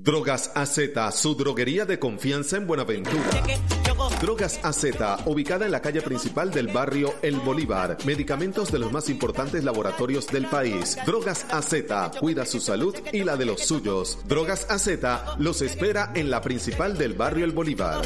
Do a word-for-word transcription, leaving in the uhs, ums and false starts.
Drogas A Z, su droguería de confianza en Buenaventura. Drogas A Z, ubicada en la calle principal del barrio El Bolívar. Medicamentos de los más importantes laboratorios del país. Drogas A Z, cuida su salud y la de los suyos. Drogas A Z los espera en la principal del barrio El Bolívar.